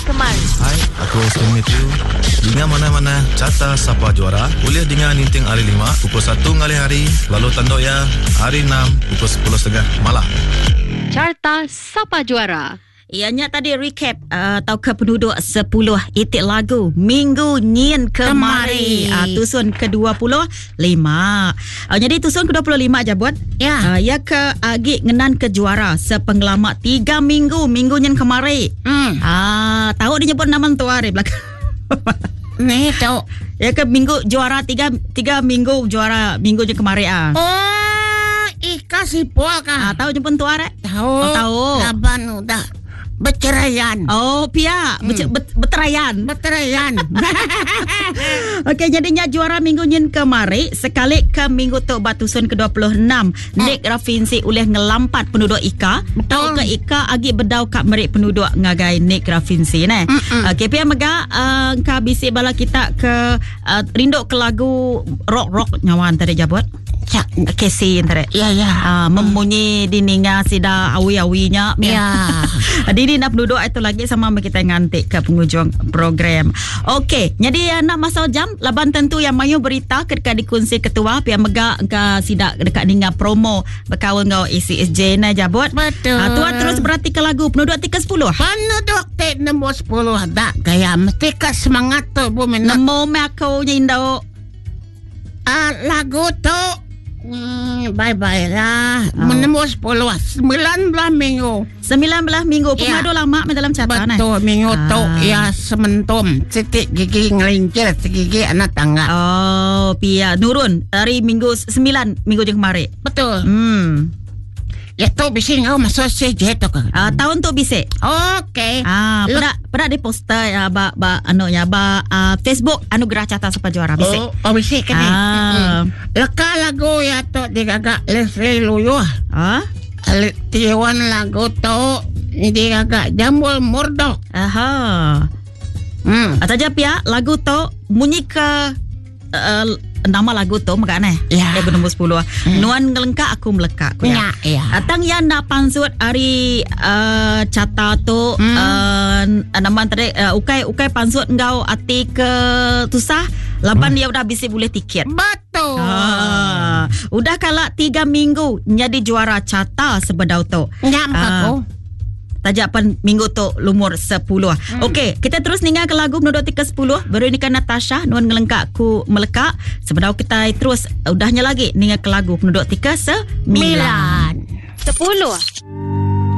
kemari. Hai, aku Austin Matthew. Dengan mana-mana carta siapa juara, boleh dengan Ninting hari 5 pukul 1 ngali hari, lalu tanduk ya hari 6 pukul 10.30 malam. Carta siapa juara? Ianya tadi recap atau ke penduduk 10 itik lagu minggu nyin kemari. Tusun ke-25. Jadi tusun ke-25 aja buat. Ya. Ya ke agi ngenan ke juara sepenglama 3 minggu nyin kemari. Tahu dia nyebut nama tu hari belakang. Nih tahu. Ya ke minggu juara 3 minggu juara minggu nyin kemari Oh, Ika Sipol kah? tahu nyebut tu hari? Tahu. Tahu. Laban udah berceraian. Oh, pia berterayan. Okey, jadinya juara minggu nyin kemari sekali ke minggu tu batusun ke-26. Nik Rafinsi oleh ngelampat penduduk Ika. Tahu ke Ika agi bedau kat merik penduduk ngagai Nik Rafinsi ne. Okey, pia mega ka bisi bala kita ke rinduk ke lagu rock nyawan tadi jabut. Casey tadi. Ya. Memunyi dininga sida awi-awinya. Ya. Dini nak penduduk itu lagi sama kita ngantik ke penghujung program. Okey, jadi nak masa jam laban tentu yang mayu berita ketika dikunci ketua pihak mega ke sidak dekat ninga promo berkawan ngau ECSJ na jabut. Betul. Tuan terus berarti ke lagu penduduk tika 10. Penduduk tik nombor 10 dak gaya mesti ke semangat tu bu minat. Nemo me aku nyindo. Lagu tu bye-bye lah. Nombor 10 19 minggu. 19 minggu pemadu lama dalam catatan. Betul, minggu tu ya sementum. Sitik gigi ngelincir, gigi anak tangga. Oh, pia nurun dari minggu 9 minggu yang kemarin. Betul. Ya tu bising kau masuk CJ tu kan. Tahun tu bisik. Okey. Pernah di poster Facebook Anugerah Carta Siapa Juara bisik. Oh bisik kan ni. Leka lagu ya tu digagak Leslie Luyo. Tiwan lagu tu digagak Jambul Murdoch. Ataja pia lagu tu munyi ke nama lagu tu makane. Ya. Nombor 10. Nuan ngelengkak aku melekak ku ya. Atang yang nak pansut hari cata tu nama tadi ukai pansut engkau ati ke tusah lapan dia udah bisa boleh tiket. Betul. Udah kalak 3 minggu jadi juara cata sebedau tu. Nyam aku. Tajapan minggu tu lumur 10. Okey, kita terus ningal ke lagu penduduk tika 10. Baru ini kan Natasha nuan ngelengkak ku melekak. Sebedau kita terus udahnya lagi ningal ke lagu penduduk tika 9. 10.